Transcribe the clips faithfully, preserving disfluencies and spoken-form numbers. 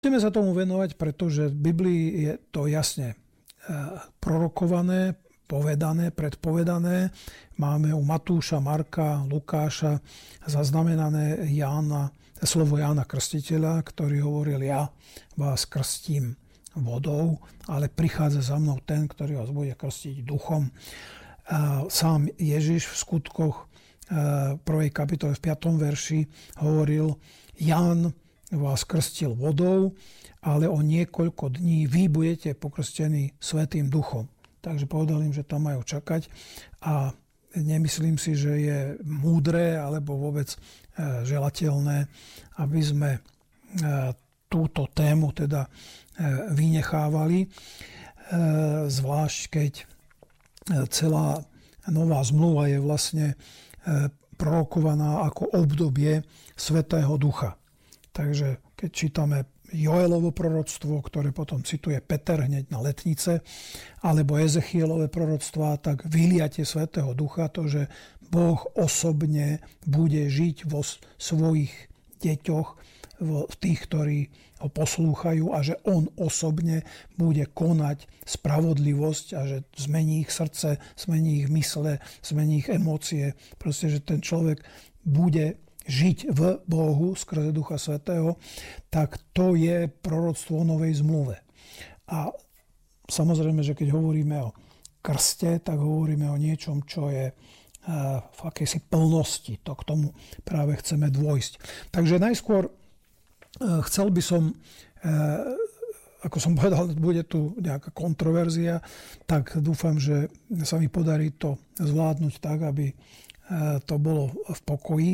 Budeme sa tomu venovať, pretože v Biblii je to jasne prorokované, povedané, predpovedané. Máme u Matúša, Marka, Lukáša zaznamenané Jána, slovo Jána Krstiteľa, ktorý hovoril: ja vás krstím vodou, ale prichádza za mnou ten, ktorý vás bude krstiť duchom. Sám Ježiš v skutkoch prvej kapitole v piatom verši hovoril: Ján vás krstil vodou, ale o niekoľko dní vy budete pokrstení Svätým duchom. Takže povedal im, že tam majú čakať, a nemyslím si, že je múdre alebo vôbec želateľné, aby sme túto tému teda vynechávali, zvlášť keď celá nová zmluva je vlastne prorokovaná ako obdobie Svätého ducha. Takže keď čítame Joelovo proroctvo, ktoré potom cituje Peter hneď na letnice, alebo Ezechielové proroctvá, tak vyliatie Svätého ducha, to, že Boh osobne bude žiť vo svojich deťoch, v tých, ktorí ho poslúchajú, a že on osobne bude konať spravodlivosť a že zmení ich srdce, zmení ich mysle, zmení ich emócie. Proste, že ten človek bude žiť v Bohu skrze Ducha Svätého, tak to je proroctvo o novej zmluve. A samozrejme, že keď hovoríme o krste, tak hovoríme o niečom, čo je v akejsi plnosti. To k tomu práve chceme dôjsť. Takže najskôr chcel by som, ako som povedal, bude tu nejaká kontroverzia, tak dúfam, že sa mi podarí to zvládnuť tak, aby to bolo v pokoji.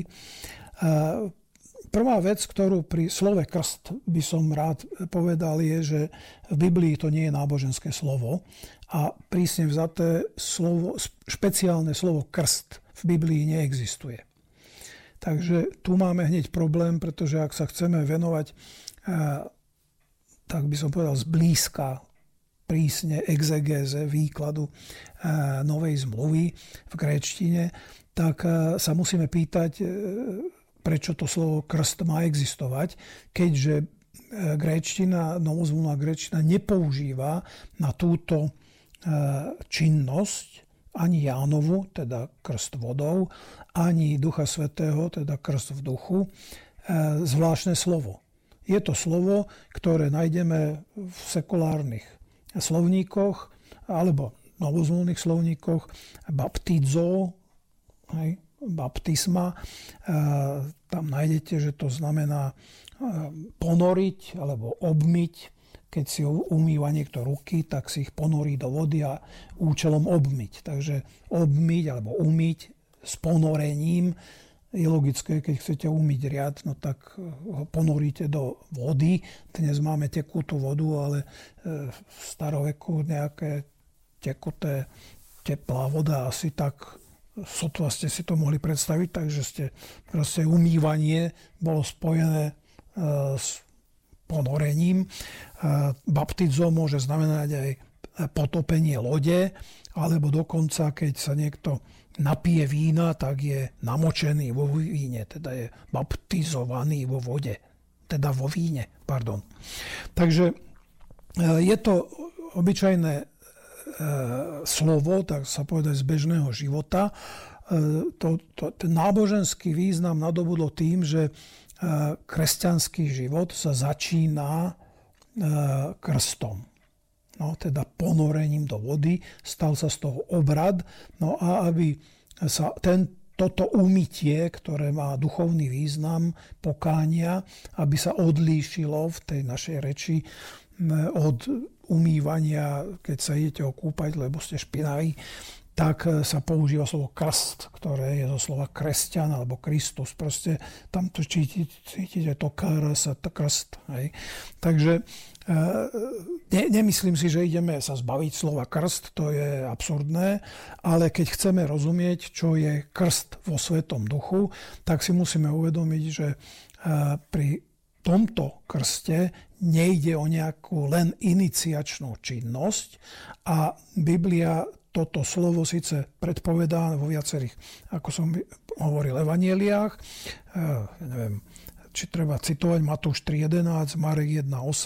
Prvá vec, ktorú pri slove krst by som rád povedal, je, že v Biblii to nie je náboženské slovo, a prísne vzaté slovo, špeciálne slovo krst v Biblii neexistuje. Takže tu máme hneď problém, pretože ak sa chceme venovať, tak by som povedal zblízka, prísne exegéze, výkladu novej zmluvy v gréčtine, tak sa musíme pýtať, prečo to slovo krst má existovať, keďže gréčtina, novozmluvná gréčtina nepoužíva na túto činnosť ani Jánovu, teda krst vodou, ani Ducha Svätého, teda krst v duchu, zvláštne slovo. Je to slovo, ktoré nájdeme v sekulárnych slovníkoch alebo novozmluvných slovníkoch, baptizo, hej, baptisma. Tam nájdete, že to znamená ponoriť alebo obmyť. Keď si umýva niekto ruky, tak si ich ponorí do vody a účelom obmyť. Takže obmyť alebo umyť s ponorením je logické. Keď chcete umyť riad, no tak ho ponoríte do vody. Dnes máme tekutú vodu, ale v staroveku nejaké tekuté, teplá voda asi tak sotva ste si to mohli predstaviť, takže ste proste umývanie bolo spojené s ponorením. Baptizo môže znamenať aj potopenie lode, alebo dokonca, keď sa niekto napije vína, tak je namočený vo víne, teda je baptizovaný vo vode, teda vo víne, pardon. Takže je to obyčajné slovo, tak sa povedať, z bežného života. To, to, ten náboženský význam nadobudlo tým, že kresťanský život sa začína krstom. No, teda ponorením do vody, stal sa z toho obrad. No a aby sa ten, toto umytie, ktoré má duchovný význam pokánia, aby sa odlíšilo v tej našej reči od umývania, keď sa idete okúpať, lebo ste špinaví, tak sa používa slovo krst, ktoré je zo slova kresťan alebo Kristus. Proste tam to cítite, cítite to krs, to krst. Hej. Takže ne, nemyslím si, že ideme sa zbaviť slova krst, to je absurdné, ale keď chceme rozumieť, čo je krst vo Svätom duchu, tak si musíme uvedomiť, že pri tomto krste nejde o nejakú len iniciačnú činnosť, a Biblia toto slovo síce predpovedá vo viacerých, ako som hovoril, evanjeliách, neviem, či treba citovať Matúš tri jedenásť, Marek jeden osem,